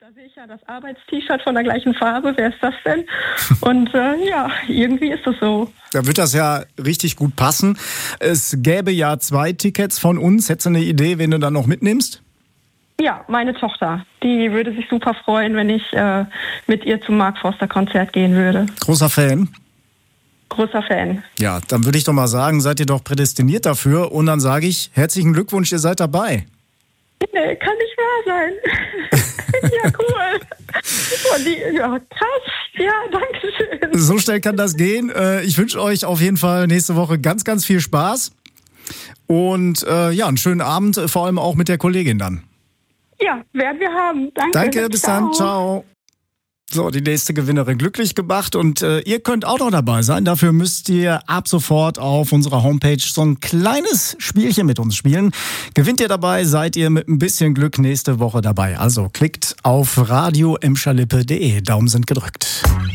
Da sehe ich ja das Arbeitst-T-Shirt von der gleichen Farbe. Wer ist das denn? Und ja, irgendwie ist das so. Da wird das ja richtig gut passen. Es gäbe ja 2 Tickets von uns. Hättest du eine Idee, wen du dann noch mitnimmst? Ja, meine Tochter. Die würde sich super freuen, wenn ich mit ihr zum Mark Forster Konzert gehen würde. Großer Fan? Großer Fan. Ja, dann würde ich doch mal sagen, seid ihr doch prädestiniert dafür. Und dann sage ich, herzlichen Glückwunsch, ihr seid dabei. Nee, kann nicht wahr sein. Ja, cool. Ja, krass. Ja, danke schön. So schnell kann das gehen. Ich wünsche euch auf jeden Fall nächste Woche ganz, ganz viel Spaß. Und ja, einen schönen Abend, vor allem auch mit der Kollegin dann. Ja, werden wir haben. Danke, bis dann. Ciao. So, die nächste Gewinnerin glücklich gemacht und ihr könnt auch noch dabei sein. Dafür müsst ihr ab sofort auf unserer Homepage so ein kleines Spielchen mit uns spielen. Gewinnt ihr dabei, seid ihr mit ein bisschen Glück nächste Woche dabei. Also klickt auf radio-emscherlippe.de. Daumen sind gedrückt.